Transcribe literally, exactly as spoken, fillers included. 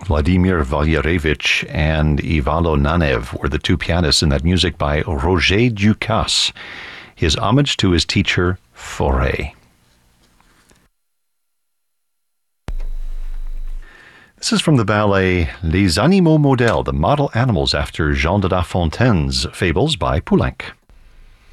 Vladimir Valyarevich and Ivalo Nanev were the two pianists in that music by Roger Ducasse, his homage to his teacher, Fauré. This is from the ballet Les Animaux Modèles, the model animals after Jean de La Fontaine's Fables by Poulenc.